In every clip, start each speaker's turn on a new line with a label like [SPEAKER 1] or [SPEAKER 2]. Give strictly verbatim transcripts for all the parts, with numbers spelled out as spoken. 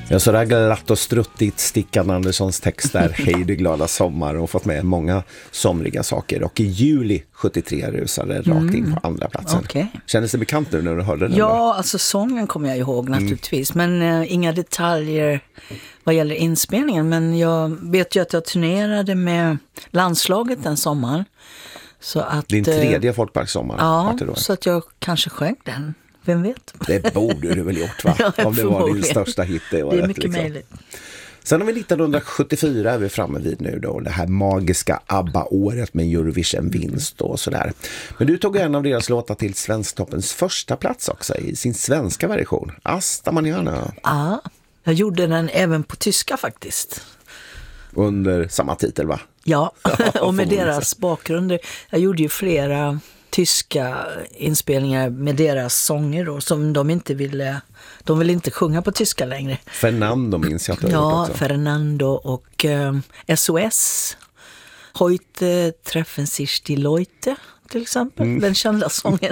[SPEAKER 1] Jag så där glatt och struttigt Stickan Anderssons text där, Hej du glada sommar, och fått med många somriga saker. Och i juli sjuttiotre rusade rakt mm. in på andra platsen.
[SPEAKER 2] Okay.
[SPEAKER 1] Kändes det bekant nu när du hörde den?
[SPEAKER 2] Ja,
[SPEAKER 1] då?
[SPEAKER 2] alltså sången kommer jag ihåg naturligtvis. Mm. Men uh, inga detaljer vad gäller inspelningen. Men jag vet ju att jag turnerade med landslaget den sommaren. Så att,
[SPEAKER 1] Din tredje uh, folkparkssommar.
[SPEAKER 2] Ja, så att jag kanske sjöng den. Vem vet?
[SPEAKER 1] Det borde du väl gjort, va?
[SPEAKER 2] Ja,
[SPEAKER 1] om det var din största hit. Det, var
[SPEAKER 2] det är
[SPEAKER 1] rätt,
[SPEAKER 2] mycket
[SPEAKER 1] liksom.
[SPEAKER 2] möjligt.
[SPEAKER 1] Sen har vi nittonhundrasjuttiofyra är vi framme vid nu då. Det här magiska ABBA-året med Eurovision-vinst och sådär. Men du tog en av deras låtar till Svensktoppens första plats också i sin svenska version. Asta Manana.
[SPEAKER 2] Ja, jag gjorde den även på tyska faktiskt.
[SPEAKER 1] Under samma titel, va?
[SPEAKER 2] Ja, och med deras bakgrunder. Jag gjorde ju flera tyska inspelningar med deras sånger då, som de inte ville, de vill inte sjunga på tyska längre.
[SPEAKER 1] Fernando minns jag att du
[SPEAKER 2] Ja,
[SPEAKER 1] också.
[SPEAKER 2] Fernando och eh, S O S. Heute treffen sich die Leute till exempel, mm. den kända sången.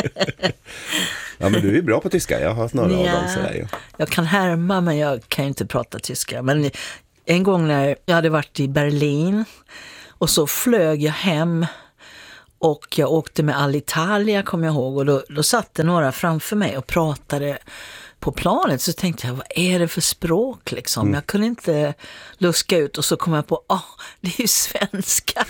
[SPEAKER 1] Ja, men du är bra på tyska, jag har hört några
[SPEAKER 2] ja,
[SPEAKER 1] av dem sådär ju.
[SPEAKER 2] Jag kan härma, men jag kan inte prata tyska. Men en gång när jag hade varit i Berlin och så flög jag hem. Och jag åkte med Alitalia, kommer jag ihåg. Och då, då satt det några framför mig och pratade på planet. Så tänkte jag, vad är det för språk liksom? Mm. Jag kunde inte luska ut. Och så kom jag på, ah, det är ju svenska.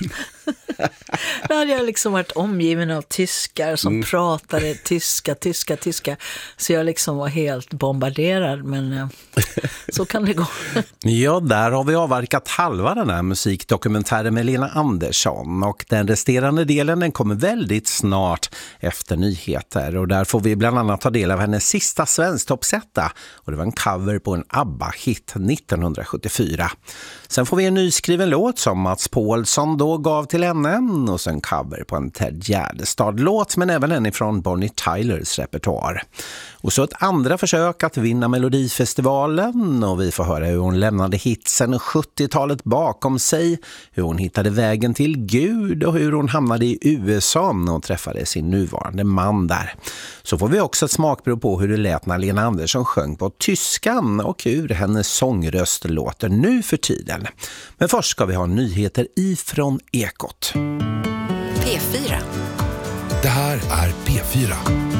[SPEAKER 2] Då hade jag liksom varit omgiven av tyskar som mm. pratade tyska, tyska, tyska. Så jag liksom var helt bombarderad. Men eh, så kan det gå.
[SPEAKER 3] Ja, där har vi avverkat halva den här musikdokumentären med Lena Andersson. Och den resterande delen den kommer väldigt snart efter nyheter. Och där får vi bland annat ta del av hennes sista svensktoppsetta. Och det var en cover på en ABBA-hit nittonhundrasjuttiofyra. Sen får vi en nyskriven låt som Mats Paulsson då gav till henne. Och sen cover på en Ted Gärdestad-låt, men även en ifrån Bonnie Tylers repertoar. Och så ett andra försök att vinna Melodifestivalen, och vi får höra hur hon lämnade hitsen sjuttiotalet bakom sig, hur hon hittade vägen till Gud och hur hon hamnade i U S A och träffade sin nuvarande man där. Så får vi också ett smakprov på hur det lät när Lena Andersson sjöng på tyskan och hur hennes sångröst låter nu för tiden. Men först ska vi ha nyheter ifrån Ekot.
[SPEAKER 4] P fyra.
[SPEAKER 5] Det här är P fyra.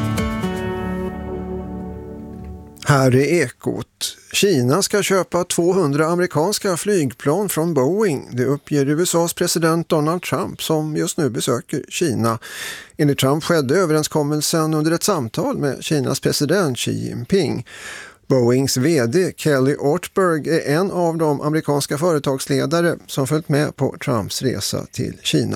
[SPEAKER 6] Här är Ekot. Kina ska köpa tvåhundra amerikanska flygplan från Boeing. Det uppger U S A:s president Donald Trump som just nu besöker Kina. Enligt Trump skedde överenskommelsen under ett samtal med Kinas president Xi Jinping. Boeings vd Kelly Ortberg är en av de amerikanska företagsledare som följt med på Trumps resa till Kina.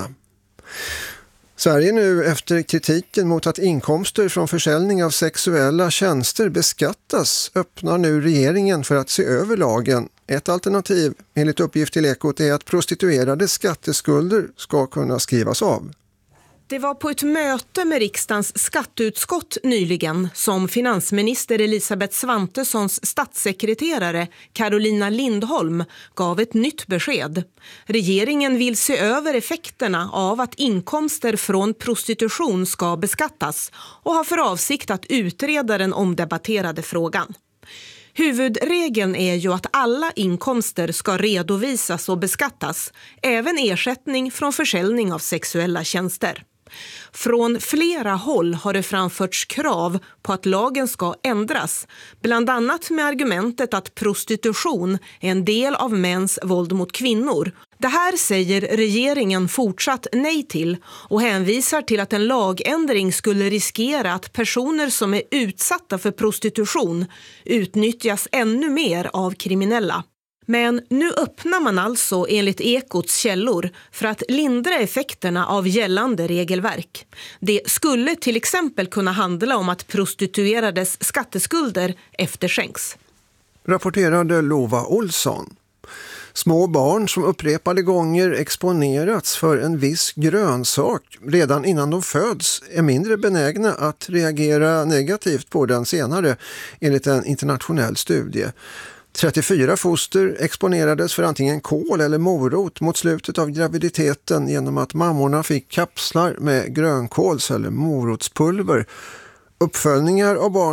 [SPEAKER 6] Sverige nu efter kritiken mot att inkomster från försäljning av sexuella tjänster beskattas öppnar nu regeringen för att se över lagen. Ett alternativ enligt uppgift till Ekot är att prostituerades skatteskulder ska kunna skrivas av.
[SPEAKER 7] Det var på ett möte med riksdagens skatteutskott nyligen som finansminister Elisabeth Svantessons statssekreterare Carolina Lindholm gav ett nytt besked. Regeringen vill se över effekterna av att inkomster från prostitution ska beskattas och har för avsikt att utreda den omdebatterade frågan. Huvudregeln är ju att alla inkomster ska redovisas och beskattas, även ersättning från försäljning av sexuella tjänster. Från flera håll har det framförts krav på att lagen ska ändras, bland annat med argumentet att prostitution är en del av mäns våld mot kvinnor. Det här säger regeringen fortsatt nej till och hänvisar till att en lagändring skulle riskera att personer som är utsatta för prostitution utnyttjas ännu mer av kriminella. Men nu öppnar man alltså enligt Ekots källor för att lindra effekterna av gällande regelverk. Det skulle till exempel kunna handla om att prostituerades skatteskulder efterskänks.
[SPEAKER 6] Rapporterade Lova Olsson. Små barn som upprepade gånger exponerats för en viss grönsak redan innan de föds är mindre benägna att reagera negativt på den senare, enligt en internationell studie. trettiofyra foster exponerades för antingen kål eller morot mot slutet av graviditeten genom att mammorna fick kapslar med grönkåls- eller morotspulver. Uppföljningar av barnen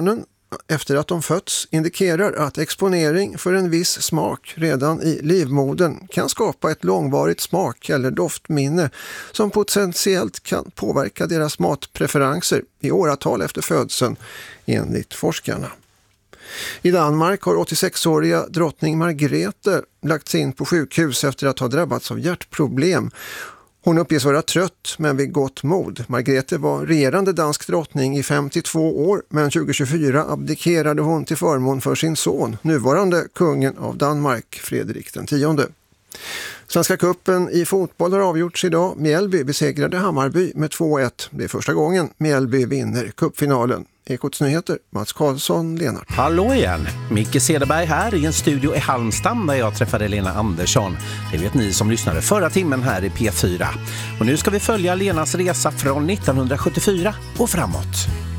[SPEAKER 6] efter att de fötts indikerar att exponering för en viss smak redan i livmodern kan skapa ett långvarigt smak- eller doftminne som potentiellt kan påverka deras matpreferenser i åratal efter födseln, enligt forskarna. I Danmark har åttiosex-åriga drottning Margrethe lagts in på sjukhus efter att ha drabbats av hjärtproblem. Hon uppges vara trött men vid gott mod. Margrethe var regerande dansk drottning i femtiotvå år, men tjugo tjugofyra abdikerade hon till förmån för sin son, nuvarande kungen av Danmark, Fredrik den tionde. Svenska kuppen i fotboll har avgjorts idag. Mjällby besegrade Hammarby med två ett. Det är första gången Mjällby vinner cupfinalen. Ekots nyheter, Mats Karlsson, Lennart.
[SPEAKER 3] Hallå igen! Micke Cederberg här i en studio i Halmstad där jag träffade Lena Andersson. Det vet ni som lyssnade förra timmen här i P fyra. Och nu ska vi följa Lenas resa från nittonhundrasjuttiofyra och framåt.